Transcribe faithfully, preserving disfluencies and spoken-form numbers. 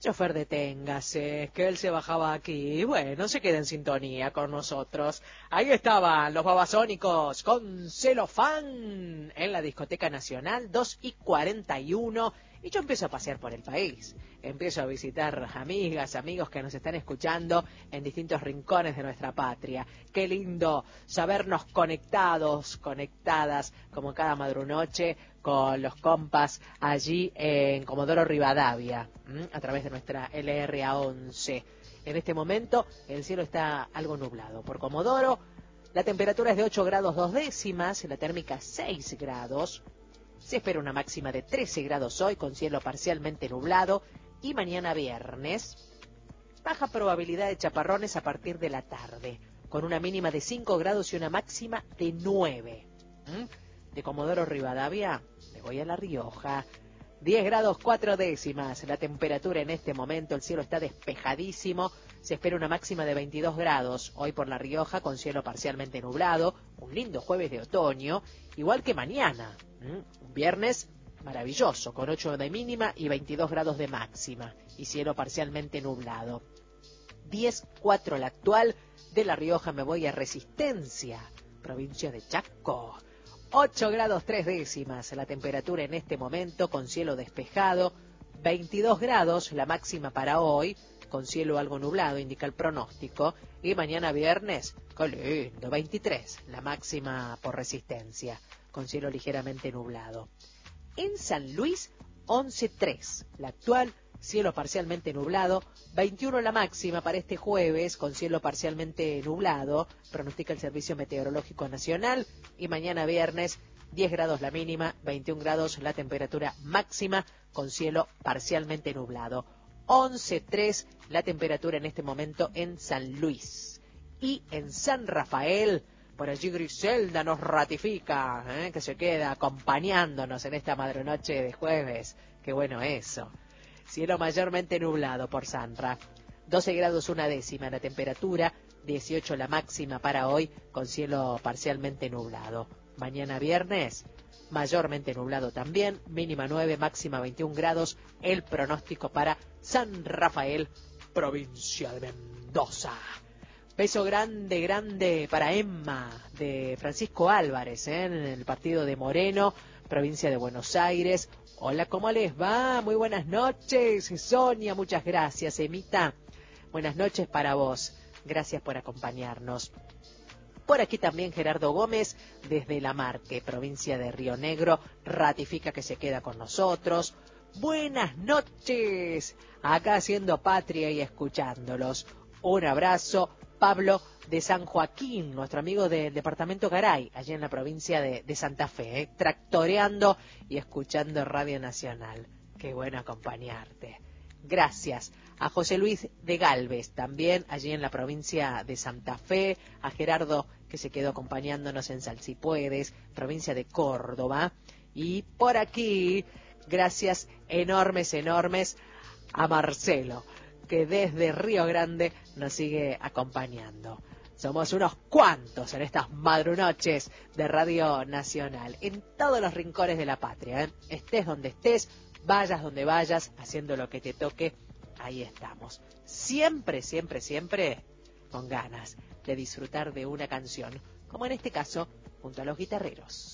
chofer, deténgase, que él se bajaba aquí. Y bueno, se queda en sintonía con nosotros. Ahí estaban los Babasónicos con Celofán en la Discoteca Nacional, dos y cuarenta y uno. Y yo empiezo a pasear por el país. Empiezo a visitar amigas, amigos que nos están escuchando en distintos rincones de nuestra patria. Qué lindo sabernos conectados, conectadas, como cada madrunoche, con los compas allí en Comodoro Rivadavia, ¿m? a través de nuestra L R A once. En este momento el cielo está algo nublado. Por Comodoro la temperatura es de ocho grados dos décimas, la térmica seis grados. Se espera una máxima de trece grados hoy, con cielo parcialmente nublado. Y mañana viernes, baja probabilidad de chaparrones a partir de la tarde, con una mínima de cinco grados y una máxima de nueve. ¿Mm? De Comodoro Rivadavia, me voy a La Rioja. diez grados cuatro décimas, la temperatura en este momento, el cielo está despejadísimo. Se espera una máxima de veintidós grados hoy por La Rioja, con cielo parcialmente nublado. Un lindo jueves de otoño, igual que mañana. ¿Mm? Un viernes maravilloso, con ocho de mínima y veintidós grados de máxima, y cielo parcialmente nublado. diez cuatro la actual. De La Rioja me voy a Resistencia, provincia de Chaco. ocho grados tres décimas, la temperatura en este momento, con cielo despejado. veintidós grados la máxima para hoy, con cielo algo nublado, indica el pronóstico. Y mañana viernes, qué lindo, veintitrés la máxima por Resistencia, con cielo ligeramente nublado. En San Luis, once tres la actual, cielo parcialmente nublado. veintiuno la máxima para este jueves, con cielo parcialmente nublado, pronostica el Servicio Meteorológico Nacional. Y mañana viernes, diez grados la mínima, veintiún grados la temperatura máxima, con cielo parcialmente nublado. once tres la temperatura en este momento en San Luis. Y en San Rafael, por allí Griselda nos ratifica, ¿eh? que se queda acompañándonos en esta madrunoche de jueves. Qué bueno eso. Cielo mayormente nublado por Sanra. doce grados una décima la temperatura, dieciocho la máxima para hoy, con cielo parcialmente nublado. Mañana viernes, mayormente nublado también, mínima nueve, máxima veintiún grados, el pronóstico para San Rafael, provincia de Mendoza. Beso grande, grande para Emma, de Francisco Álvarez, ¿eh? en el partido de Moreno, provincia de Buenos Aires. Hola, ¿cómo les va? Muy buenas noches, Sonia, muchas gracias, Emita. Buenas noches para vos, gracias por acompañarnos. Por aquí también Gerardo Gómez, desde La Marque, provincia de Río Negro, ratifica que se queda con nosotros. Buenas noches, acá haciendo patria y escuchándolos. Un abrazo. Pablo de San Joaquín, nuestro amigo del departamento Garay, allí en la provincia de, de Santa Fe, ¿eh? tractoreando y escuchando Radio Nacional. Qué bueno acompañarte. Gracias a José Luis de Galvez, también allí en la provincia de Santa Fe, a Gerardo, que se quedó acompañándonos en Salsipuedes, provincia de Córdoba, y por aquí, gracias enormes, enormes a Marcelo, que desde Río Grande nos sigue acompañando. Somos unos cuantos en estas madrunoches de Radio Nacional, en todos los rincones de la patria, ¿eh? Estés donde estés, vayas donde vayas, haciendo lo que te toque, ahí estamos. Siempre, siempre, siempre con ganas de disfrutar de una canción, como en este caso, junto a los guitarreros.